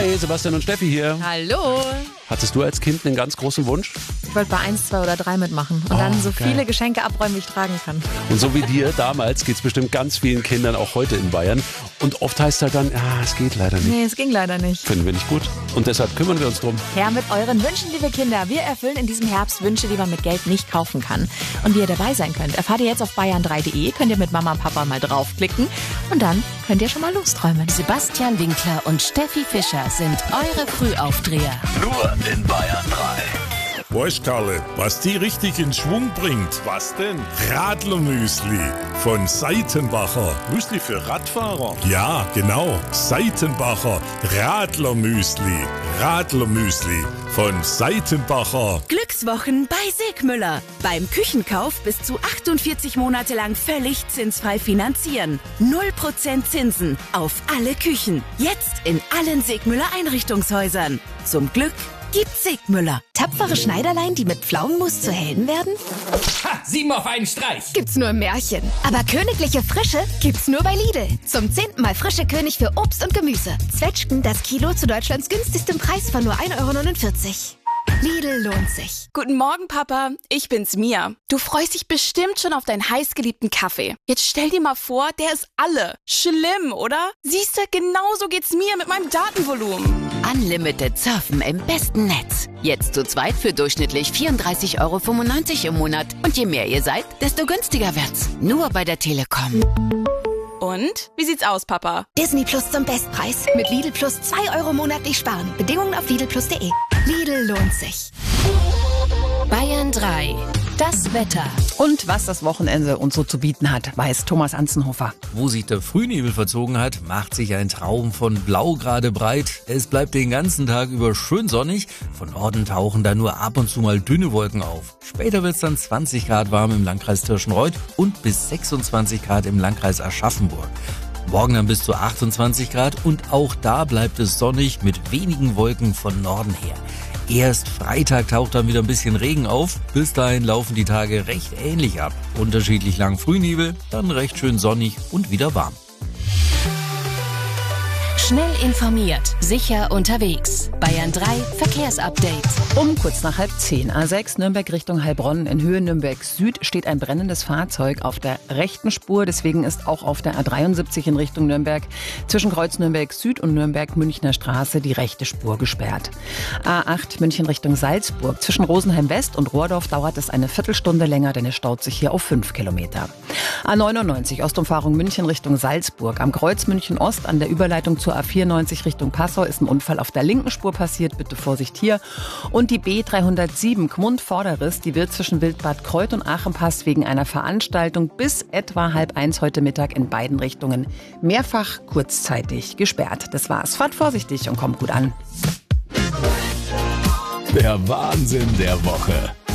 Hi, Sebastian und Steffi hier. Hallo. Hattest du als Kind einen ganz großen Wunsch? Ich wollte bei 1, 2 oder 3 mitmachen und dann so viele Geschenke abräumen, wie ich tragen kann. Und so wie dir damals geht es bestimmt ganz vielen Kindern auch heute in Bayern. Und oft heißt es halt dann, es geht leider nicht. Nee, es ging leider nicht. Finden wir nicht gut. Und deshalb kümmern wir uns drum. Her mit euren Wünschen, liebe Kinder. Wir erfüllen in diesem Herbst Wünsche, die man mit Geld nicht kaufen kann. Und wie ihr dabei sein könnt, erfahrt ihr jetzt auf bayern3.de. Könnt ihr mit Mama und Papa mal draufklicken. Und dann könnt ihr schon mal losträumen. Sebastian Winkler und Steffi Fischer sind eure Frühaufdreher. Nur in Bayern 3. Weißt Karle, was die richtig in Schwung bringt? Was denn? Radlermüsli von Seitenbacher. Müsli für Radfahrer? Ja, genau. Seitenbacher Radlermüsli. Radlermüsli von Seitenbacher. Glückswochen bei Segmüller. Beim Küchenkauf bis zu 48 Monate lang völlig zinsfrei finanzieren. 0% Zinsen auf alle Küchen. Jetzt in allen Segmüller Einrichtungshäusern. Zum Glück gibt's Segmüller. Tapfere Schneiderlein, die mit Pflaumenmus zu Helden werden? Ha! 7 auf einen Streich! Gibt's nur im Märchen. Aber königliche Frische gibt's nur bei Lidl. Zum 10. Mal frische König für Obst und Gemüse. Zwetschgen das Kilo zu Deutschlands günstigstem Preis von nur 1,49 €. Lidl lohnt sich. Guten Morgen, Papa. Ich bin's, Mia. Du freust dich bestimmt schon auf deinen heißgeliebten Kaffee. Jetzt stell dir mal vor, der ist alle. Schlimm, oder? Siehst du, genauso geht's mir mit meinem Datenvolumen. Unlimited Surfen im besten Netz. Jetzt zu zweit für durchschnittlich 34,95 € im Monat. Und je mehr ihr seid, desto günstiger wird's. Nur bei der Telekom. Und? Wie sieht's aus, Papa? Disney Plus zum Bestpreis. Mit Lidl Plus 2 € monatlich sparen. Bedingungen auf lidlplus.de. Lidl lohnt sich. Bayern 3. Das Wetter. Und was das Wochenende uns so zu bieten hat, weiß Thomas Anzenhofer. Wo sich der Frühnebel verzogen hat, macht sich ein Traum von Blau gerade breit. Es bleibt den ganzen Tag über schön sonnig. Von Norden tauchen da nur ab und zu mal dünne Wolken auf. Später wird es dann 20 Grad warm im Landkreis Tirschenreuth und bis 26 Grad im Landkreis Aschaffenburg. Morgen dann bis zu 28 Grad und auch da bleibt es sonnig mit wenigen Wolken von Norden her. Erst Freitag taucht dann wieder ein bisschen Regen auf. Bis dahin laufen die Tage recht ähnlich ab. Unterschiedlich lang Frühnebel, dann recht schön sonnig und wieder warm. Schnell informiert, sicher unterwegs. Bayern 3 Verkehrsupdate. Um kurz nach 9:30. A6 Nürnberg Richtung Heilbronn in Höhe Nürnberg Süd steht ein brennendes Fahrzeug auf der rechten Spur. Deswegen ist auch auf der A73 in Richtung Nürnberg zwischen Kreuz Nürnberg Süd und Nürnberg Münchner Straße die rechte Spur gesperrt. A8 München Richtung Salzburg. Zwischen Rosenheim West und Rohrdorf dauert es eine Viertelstunde länger, denn es staut sich hier auf 5 Kilometer. A99 Ostumfahrung München Richtung Salzburg. Am Kreuz München Ost an der Überleitung zur A94 Richtung Passau ist ein Unfall auf der linken Spur passiert. Bitte Vorsicht hier. Und die B307 Gmund-Vorderriss, die wird zwischen Wildbad Kreuth und Aachenpass wegen einer Veranstaltung bis etwa 12:30 heute Mittag in beiden Richtungen mehrfach kurzzeitig gesperrt. Das war's. Fahrt vorsichtig und kommt gut an. Der Wahnsinn der Woche.